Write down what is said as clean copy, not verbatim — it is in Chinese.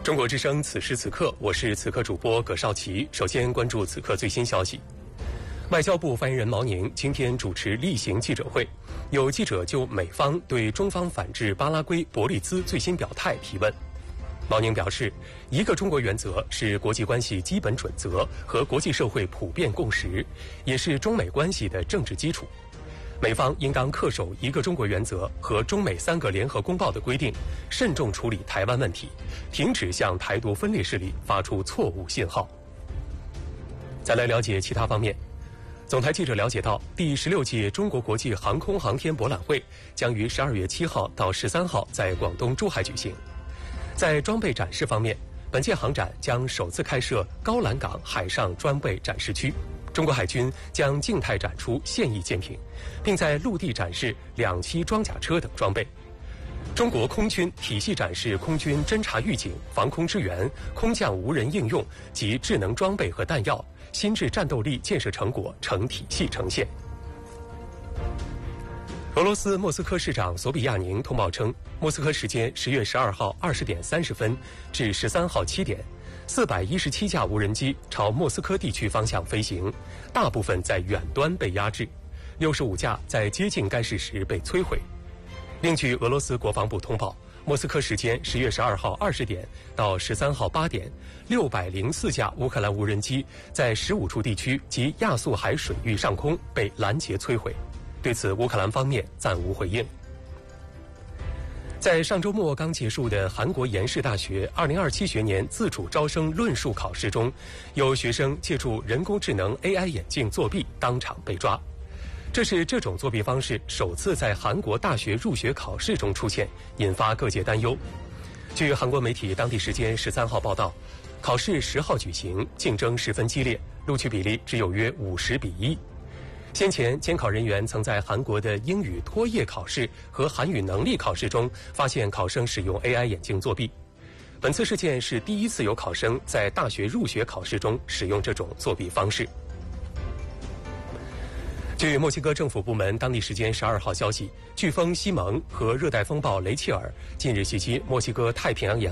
中国之声此时此刻，我是此刻主播葛绍奇。首先关注此刻最新消息。外交部发言人毛宁今天主持例行记者会，有记者就美方对中方反制巴拉圭、伯利兹最新表态提问。毛宁表示，一个中国原则是国际关系基本准则和国际社会普遍共识，也是中美关系的政治基础。美方应当恪守一个中国原则和中美3个联合公报的规定，慎重处理台湾问题，停止向台独分裂势力发出错误信号。再来了解其他方面。总台记者了解到，第16届中国国际航空航天博览会将于12月7号到13号在广东珠海举行。在装备展示方面，本届航展将首次开设高栏港海上装备展示区，中国海军将静态展出现役舰艇，并在陆地展示2栖装甲车等装备。中国空军体系展示空军侦察预警、防空支援、空降无人应用及智能装备和弹药，新质战斗力建设成果成体系呈现。俄罗斯莫斯科市长索比亚宁通报称，莫斯科时间10月12号20点30分至13号7点，417架无人机朝莫斯科地区方向飞行，大部分在远端被压制，65架在接近该市时被摧毁。另据俄罗斯国防部通报，莫斯科时间10月12号20点到13号8点，604架乌克兰无人机在15处地区及亚速海水域上空被拦截摧毁。对此，乌克兰方面暂无回应。在上周末刚结束的韩国延世大学2027学年自主招生论述考试中，有学生借助人工智能 AI 眼镜作弊，当场被抓。这是这种作弊方式首次在韩国大学入学考试中出现，引发各界担忧。据韩国媒体当地时间13号报道，考试10号举行，竞争十分激烈，录取比例只有约50:1。先前，监考人员曾在韩国的英语托业考试和韩语能力考试中发现考生使用 AI 眼镜作弊。本次事件是第一次有考生在大学入学考试中使用这种作弊方式。据墨西哥政府部门当地时间12号消息，飓风西蒙和热带风暴雷切尔近日袭击墨西哥太平洋沿